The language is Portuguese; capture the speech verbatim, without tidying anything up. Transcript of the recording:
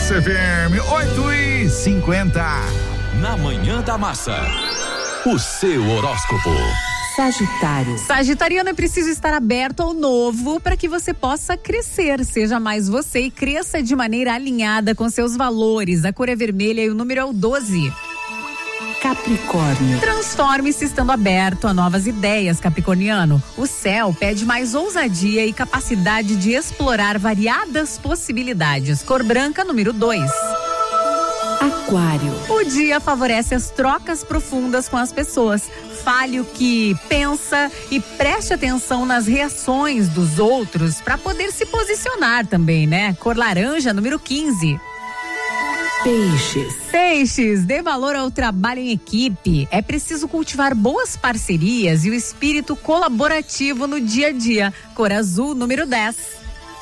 C V M, oito e cinquenta. Na Manhã da Massa, o seu horóscopo. Sagitário. Sagitariano, é preciso estar aberto ao novo para que você possa crescer. Seja mais você e cresça de maneira alinhada com seus valores. A cor é vermelha e o número é o doze. Capricórnio. Transforme-se estando aberto a novas ideias, capricorniano. O céu pede mais ousadia e capacidade de explorar variadas possibilidades. Cor branca, número dois. Aquário. O dia favorece as trocas profundas com as pessoas. Fale o que pensa e preste atenção nas reações dos outros para poder se posicionar também, né? Cor laranja, número quinze. Peixes. Peixes, dê valor ao trabalho em equipe. É preciso cultivar boas parcerias e o espírito colaborativo no dia a dia. Cor azul, número dez.